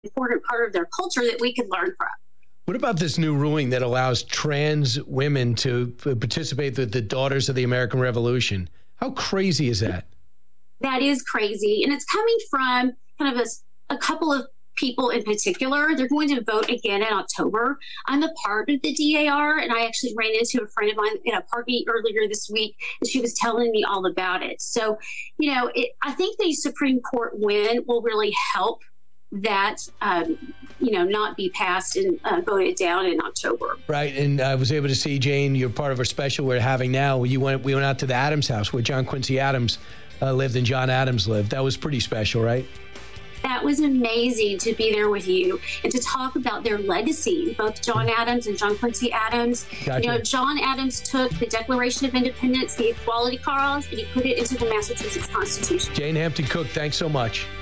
important part of their culture that we could learn from. What about this new ruling that allows trans women to participate with the Daughters of the American Revolution? How crazy is that? That is crazy. And it's coming from kind of a couple of people in particular. They're going to vote again in October. I'm a part of the DAR, and I actually ran into a friend of mine at a party earlier this week, and she was telling me all about it. So, I think the Supreme Court win will really help that, not be passed and voted down in October. Right. And I was able to see, Jane, you're part of our special we're having now. We went out to the Adams house where John Quincy Adams lived and John Adams lived. That was pretty special, right? That was amazing to be there with you and to talk about their legacy, both John Adams and John Quincy Adams. Gotcha. John Adams took the Declaration of Independence, the Equality Clause, and he put it into the Massachusetts Constitution. Jane Hampton Cook, thanks so much.